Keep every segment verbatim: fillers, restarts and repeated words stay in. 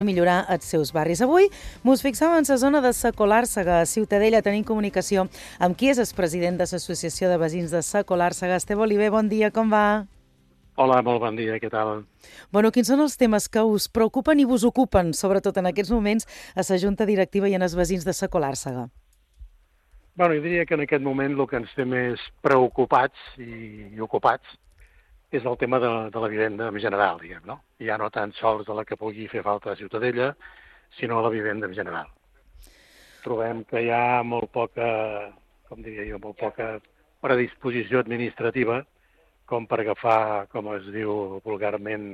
millorar els seus barris. Avui mos fixam en la zona de Sa Colàrsega, a Ciutadella. Tenim comunicació amb qui és el president de l'Associació de Veïns de Sa Colàrsega. Esteve Oliver, bon dia, com va? Hola, molt bon dia, què tal? Bueno, quins són els temes que us preocupen i vos ocupen, sobretot en aquests moments, a la Junta Directiva i en els veïns de Sa Colàrsega? Bueno, jo diria que en aquest moment el que ens té més preocupats i, i ocupats és el tema de, de la vivenda en general, diguem, no? Ja no tan sols de la que pugui fer falta a Ciutadella, sinó la vivenda en general. Trobem que hi ha molt poca, com diria jo, molt poca predisposició administrativa com per agafar, com es diu vulgarment,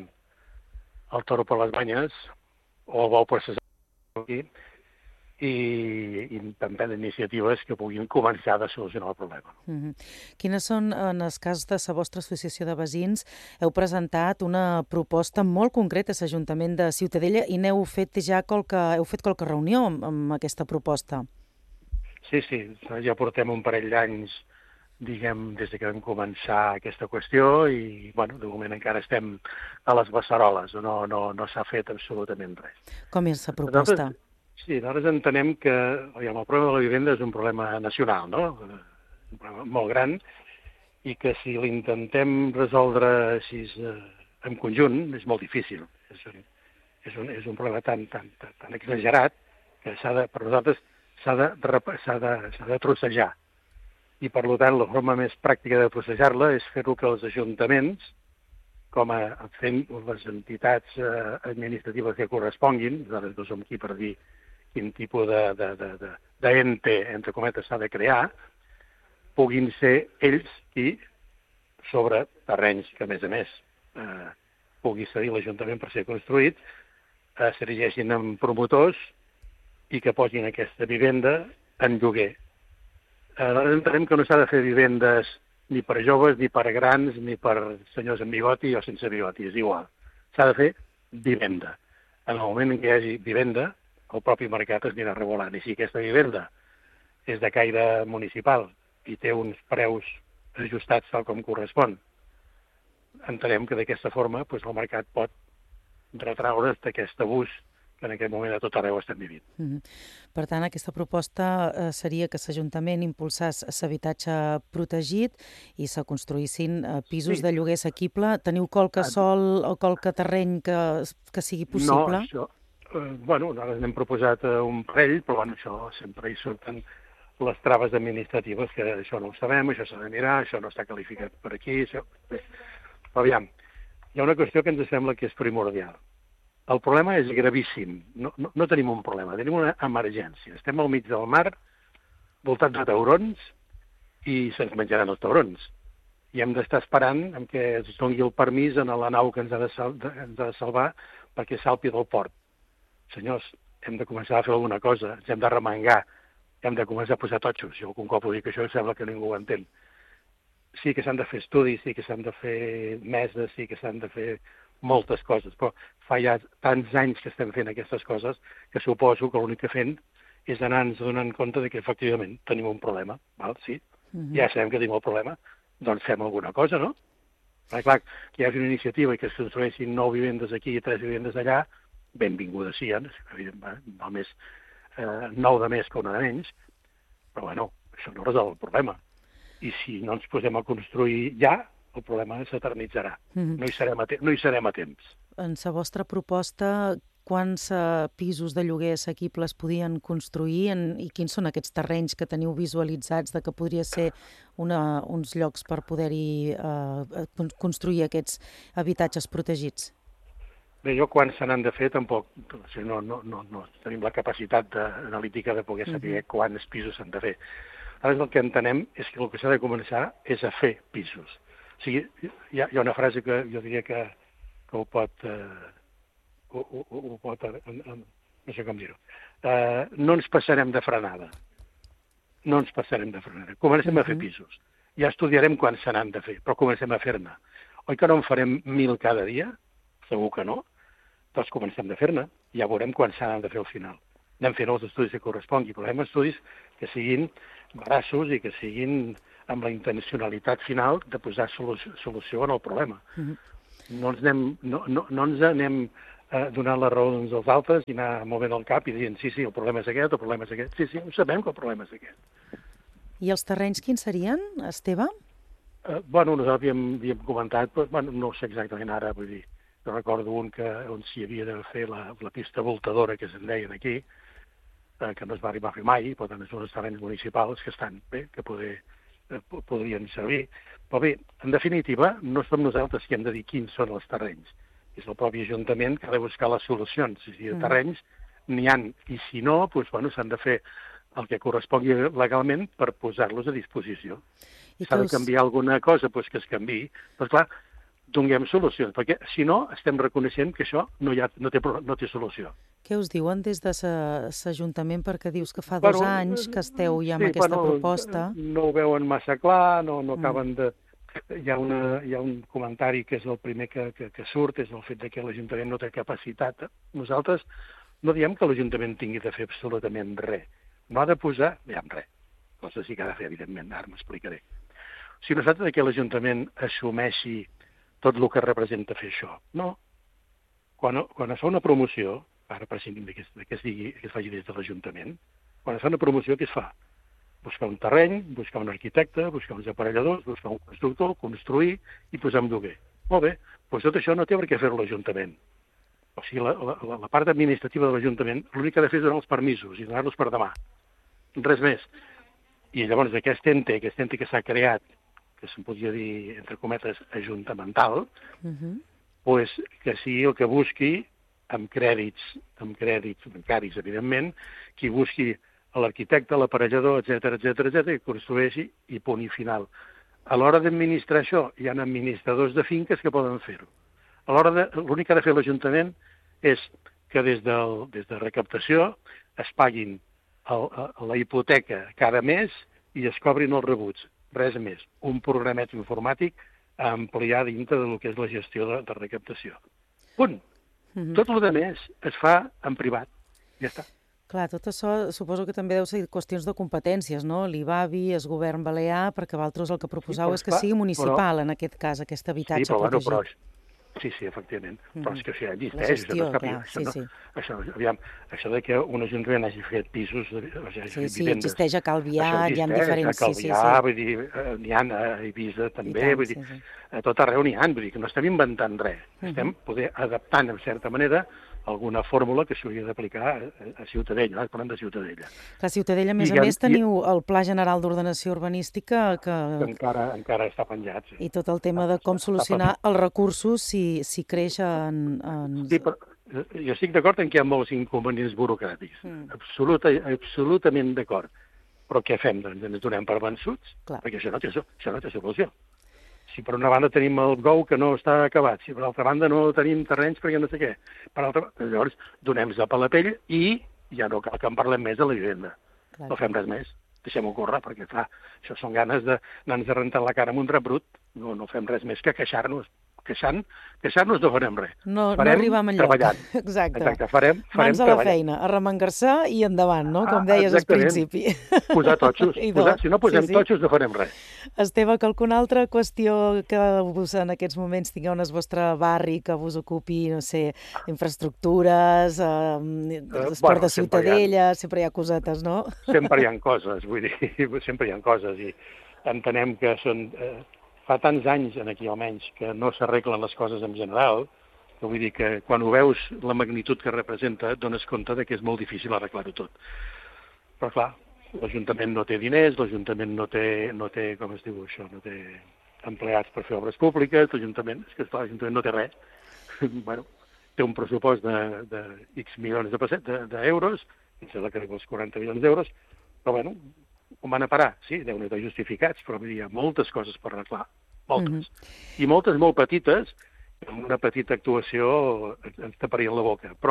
el toro per les banyes, o el bou per ses aquí, i, i també iniciatives que puguin començar a solucionar el problema. Mm-hmm. Quines són, en el cas de la vostra associació de veïns, heu presentat una proposta molt concreta a l'Ajuntament de Ciutadella i n'heu fet ja qualque, heu fet qualque reunió amb, amb aquesta proposta? Sí, sí, ja portem un parell d'anys, diguem, des que vam començar aquesta qüestió i, bueno, de moment encara estem a les beceroles, no, no, no s'ha fet absolutament res. Com és la proposta? Nosaltres, sí, nosaltres entenem que aviam, el problema de la vivenda és un problema nacional, no? Un problema molt gran, i que si l'intentem resoldre així eh, en conjunt és molt difícil. És un, és un, és un problema tan, tan, tan, tan exagerat que s'ha de, per nosaltres s'ha de, s'ha de, s'ha de trossejar. I, per tant, la forma més pràctica de trossejar-la és fer-ho que els ajuntaments, com a fent les entitats eh, administratives que corresponguin, nosaltres no som aquí per dir quin tipus d'ente, entre cometes, s'ha de crear, puguin ser ells qui, sobre terrenys que, a més a més, eh, pugui cedir l'Ajuntament per ser construït, eh, s'erigeixin en promotors i que posin aquesta vivenda en lloguer. Eh, nosaltres entenem que no s'ha de fer vivendes ni per joves, ni per grans, ni per senyors amb bigoti o sense bigoti, és igual. S'ha de fer vivenda. En el moment en què hi hagi vivenda, el propi mercat es anirà regulant. I si aquesta vivenda és de caire municipal i té uns preus ajustats tal com correspon, entenem que d'aquesta forma doncs, el mercat pot retraure's d'aquest abús que en aquest moment a tot arreu estem vivint. Mm-hmm. Per tant, aquesta proposta eh, seria que l'Ajuntament impulsés l'habitatge protegit i se construïssin eh, pisos sí. de lloguer assequible. Teniu qualque sol o qualque terreny que, que sigui possible? No, això... Eh, bueno, nosaltres n'hem proposat eh, un parell, però bueno, això sempre hi surten les traves administratives, que això no ho sabem, això s'ha de mirar, això no està qualificat per aquí, això... Però aviam, hi ha una qüestió que ens sembla que és primordial. El problema és gravíssim. No, no, no tenim un problema, tenim una emergència. Estem al mig del mar, voltats de taurons, i se'ns menjaran els taurons. I hem d'estar esperant en què es doni el permís a la nau que ens ha de, sal ens ha de salvar perquè salpi del port. Senyors, hem de començar a fer alguna cosa, ens hem de remengar, hem de començar a posar totxos. Jo algun cop ho dic, això sembla que ningú ho entén. Sí que s'han de fer estudis, sí que s'han de fer meses, sí que s'han de fer moltes coses, però fa ja tants anys que estem fent aquestes coses que suposo que l'únic que fem és anar-nos donant compte de que efectivament tenim un problema, val? Sí? Mm-hmm. Ja sabem que tenim el problema, doncs fem alguna cosa, no? Però, clar, que hi hagi una iniciativa i que es construeixin nou vivendes aquí i tres vivendes allà, benvinguda siguin, evidentment, val més eh, nou de més que una de menys, però bueno, això no resol el problema. I si no ens posem a construir ja, el problema s'eternitzarà. Mm-hmm. No hi serem a, no hi serem a temps. En la vostra proposta, quants uh, pisos de lloguer assequibles podien construir en, i quins són aquests terrenys que teniu visualitzats de que podria ser una, uns llocs per poder-hi uh, construir aquests habitatges protegits? Bé, jo quan se n'han de fer tampoc, no, no, no, no tenim la capacitat de, analítica de poder saber mm-hmm. quants pisos s'han de fer. Ara el que entenem és que el que s'ha de començar és a fer pisos. O sigui, hi ha, hi ha una frase que jo diria que, que ho pot... Eh, ho, ho, ho pot eh, no sé com dir-ho. Eh, no ens passarem de frenada. No ens passarem de frenada. Comencem uh-huh. a fer pisos. Ja estudiarem quan se n'han de fer, però comencem a fer-ne. Oi que no en farem mil cada dia? Segur que no. Doncs comencem a fer-ne. Ja veurem quan se n'han de fer al final. Anem fent els estudis que correspongui, però fem estudis que siguin veraços i que siguin amb la intencionalitat final de posar solució, solució en el problema. Mm-hmm. No ens anem, no, no, no ens anem eh, donant la raó d'uns als altres i anar movent el cap i dient sí, sí, el problema és aquest, el problema és aquest. Sí, sí, ho sabem que el problema és aquest. I els terrenys quins serien, Esteve? Eh, bueno, nosaltres havíem, havíem comentat, però, bueno, no sé exactament ara, vull dir, jo recordo un que, on s'hi havia de fer la, la pista voltadora, que se'n deien aquí, eh, que no es va arribar a fer mai, per tant, són els terrenys municipals que estan bé, que poder, eh, podrien servir. Però bé, en definitiva, no som nosaltres qui hem de dir quins són els terrenys. És el propi Ajuntament que ha de buscar les solucions. Si de terrenys n'hi han, i si no, doncs, bueno, s'han de fer el que correspongui legalment per posar-los a disposició. S'ha de canviar alguna cosa, doncs que es canviï. Però, clar, donem solucions, perquè si no estem reconeixent que això no, hi ha, no, té, no té solució. Què us diuen des de l'Ajuntament? Perquè dius que fa dos bueno, anys que esteu ja amb sí, aquesta bueno, proposta. No ho veuen massa clar, no, no acaben de... Hi ha, una, hi ha un comentari que és el primer que, que, que surt, és el fet de que l'Ajuntament no té capacitat. Nosaltres no diem que l'Ajuntament tingui de fer absolutament res. No ha de posar, diguem res, cosa sí que ha de fer, evidentment, ara m'explicaré. Si no es tracta que l'Ajuntament assumeixi tot el que representa fer això. No. Quan, quan es fa una promoció, ara prescindim que, que, es digui, que es faci des de l'Ajuntament, quan es fa una promoció, què es fa? Buscar un terreny, buscar un arquitecte, buscar uns aparelladors, buscar un constructor, construir i posar en lloguer. Molt bé, doncs tot això no té per què fer l'Ajuntament. O sigui, la, la, la part administrativa de l'Ajuntament l'únic que ha de fer és donar els permisos i donar-los per demà. Res més. I llavors aquest ente, aquest ente que s'ha creat, que se'n podria dir, entre cometes, ajuntamental, uh-huh. pues, que sigui el que busqui, amb crèdits, amb crèdits bancaris, evidentment, qui busqui l'arquitecte, l'aparellador, etcètera, etcètera, etcètera, i construeixi i punt i final. A l'hora d'administrar això, hi ha administradors de finques que poden fer-ho. A l'hora de... L'únic que ha de fer l'Ajuntament és que des, del, des de recaptació es paguin el, la hipoteca cada mes i es cobrin els rebuts. Res més. Un programet informàtic a ampliar dintre del que és la gestió de, de recaptació. Punt. Mm-hmm. Tot el que més es fa en privat. Ja està. Clar, tot això suposo que també deu ser qüestions de competències, no? L'I B A B I, el govern balear, perquè vosaltres el que proposeu sí, és que clar, sigui municipal, però... en aquest cas, aquest habitatge sí, però, protegit. Bueno, però... Sí, sí, efectivament. Mm. Però és que això ja existeix. Gestió, això no clar, això, sí, no, sí. Això, aviam, això de que un ajuntament hagi fet pisos... O sigui, sí, sí, vivendes, existeix a Calvià, hi ha diferents... A Calvià, sí, sí, sí. Vull dir, n'hi ha a Eivissa també, tant, vull dir, sí, sí. A tot arreu n'hi ha, vull dir que no estem inventant res. Mm-hmm. Estem poder adaptant, en certa manera, alguna fórmula que s'hauria d'aplicar a, a Ciutadella, ara parlem de Ciutadella. A Ciutadella, a més I, a més, teniu el Pla General d'Ordenació Urbanística que... que encara, encara està penjat, sí. I tot el tema de com solucionar els recursos si, si creix en... en... Sí, però jo estic d'acord en que hi ha molts inconvenients burocràtics. Mm. Absoluta, absolutament d'acord. Però què fem? Doncs ens donem per vençuts? Clar. Perquè això no té, això no té solució. Si per una banda tenim el Gou que no està acabat, si per altra banda no tenim terrenys perquè no sé què, per altra banda, llavors donem-se per la pell i ja no cal que en parlem més de la vivenda. Clar. No fem res més, deixem-ho córrer, perquè clar, això són ganes d'anar-nos a rentar la cara amb un drap brut, no, no fem res més que queixar-nos. Queixant, queixar-nos no farem res. No, no arribem enlloc. Treballant. Exacte. Exacte. Farem, farem Mans a la feina, arremangar-se i endavant, no? Com deies ah, al principi. Posar totxos. Posar, si no posem sí, sí. totxos no farem res. Esteve, que alguna altra qüestió que vos en aquests moments tingueu en el vostre barri que vos ocupi, no sé, infraestructures, eh, esport bueno, de Ciutadella, sempre hi, ha... sempre hi ha cosetes, no? Sempre hi ha coses, vull dir, sempre hi ha coses i entenem que són... Eh, fa tants anys, en aquí almenys, que no s'arreglen les coses en general, que vull dir que quan ho veus, la magnitud que representa, et dones compte de que és molt difícil arreglar-ho tot. Però clar, l'Ajuntament no té diners, l'Ajuntament no té, no té, com es diu això, no té empleats per fer obres públiques, l'Ajuntament, és que l'Ajuntament no té res. bueno, té un pressupost de, de X milions d'euros, em sembla que arriba als quaranta milions d'euros, però bueno, on van a parar? Sí, deuen estar justificats, però hi ha moltes coses per arreglar, moltes. Mm-hmm. I moltes molt petites, amb una petita actuació ens taparien la boca, però...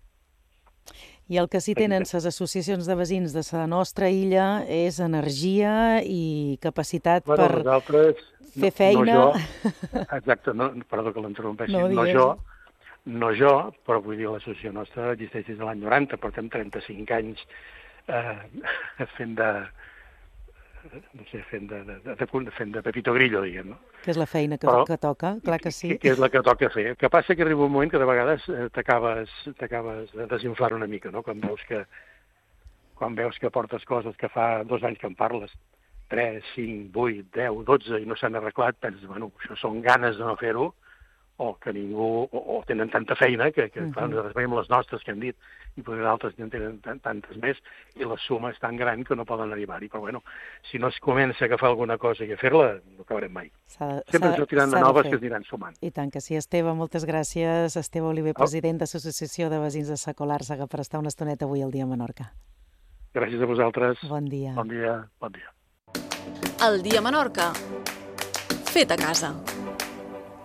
I el que sí tenen les associacions de veïns de la nostra illa és energia i capacitat bueno, per nosaltres, fer feina... No, no jo, exacte, no, perdó que l'interrompeixi, no, no jo, no jo, però vull dir, l'associació nostra existeix des de l'any noranta, portem trenta-cinc anys eh, fent de no sé, fent de, de, de, de, fent de Pepito Grillo, diguem, no? Que és la feina que, Però, que toca, clar que sí. Que, que és la que toca fer. El que passa que arriba un moment que de vegades eh, t'acabes t'acabes de desinflar una mica, no? Quan veus que quan veus que portes coses que fa dos anys que en parles, tres, cinc, vuit, deu, dotze, i no s'han arreglat, penses, bueno, això són ganes de no fer-ho, o que ningú, o, o tenen tanta feina que, que uh -huh. clar, nosaltres veiem les nostres que hem dit, i potser d'altres en tenen tantes més, i la suma és tan gran que no poden arribar-hi. Però bueno, si no es comença a agafar alguna cosa i a fer-la, no acabarem mai. Sempre ens sortiran de noves que es aniran sumant. I tant que sí. Esteve, moltes gràcies. Esteve Oliver, president de l'Associació de Veïns de Sa Colàrsega, per estar una estoneta avui al Dia Menorca. Gràcies a vosaltres. Bon dia. Bon dia, bon dia. El Dia Menorca. Fet a casa.